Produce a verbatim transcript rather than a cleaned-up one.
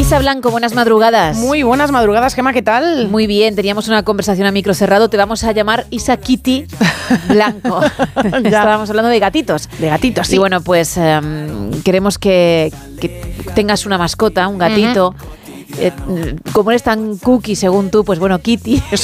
Isa Blanco, buenas madrugadas. Muy buenas madrugadas, Gemma, ¿qué tal? Muy bien, teníamos una conversación a micro cerrado. Te vamos a llamar Isa Kitty Blanco. Estábamos hablando de gatitos. De gatitos, sí. Y bueno, pues um, queremos que, que tengas una mascota, un gatito. Uh-huh. Eh, como eres tan cookie según tú, pues bueno, Kitty. Yo